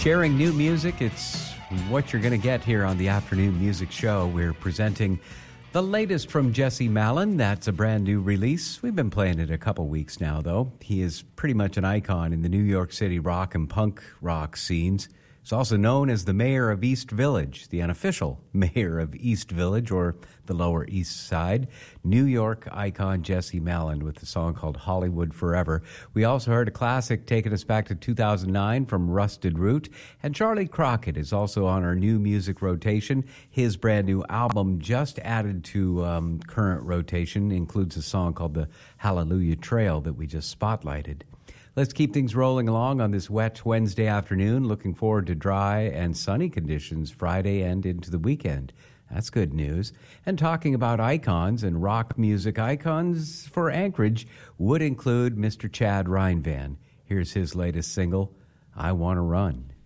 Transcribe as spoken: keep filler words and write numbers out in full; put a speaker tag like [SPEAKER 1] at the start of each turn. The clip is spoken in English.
[SPEAKER 1] sharing new music. It's what you're going to get here on the Afternoon Music Show. We're presenting the latest from Jesse Malin. That's a brand new release. We've been playing it a couple weeks now, though. He is pretty much an icon in the New York City rock and punk rock scenes. He's also known as the mayor of East Village, the unofficial mayor of East Village, or the Lower East Side. New York icon Jesse Malin with a song called Hollywood Forever. We also heard a classic taking us back to two thousand nine from Rusted Root. And Charlie Crockett is also on our new music rotation. His brand new album, just added to um, current rotation, includes a song called The Hallelujah Trail that we just spotlighted. Let's keep things rolling along on this wet Wednesday afternoon. Looking forward to dry and sunny conditions Friday and into the weekend. That's good news. And talking about icons and rock music icons for Anchorage would include Mister Chad Reinvan. Here's his latest single, I Want to Run.